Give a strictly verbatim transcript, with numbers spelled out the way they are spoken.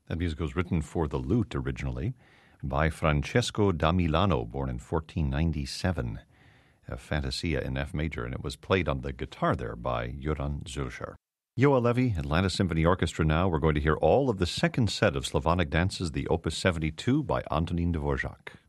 That music was written for the lute originally by Francesco da Milano, born in fourteen ninety-seven. A Fantasia in F major, and it was played on the guitar there by Joran Zülcher. Joa Levi, Atlanta Symphony Orchestra now. We're going to hear all of the second set of Slavonic dances, the Opus seventy-two by Antonin Dvorak.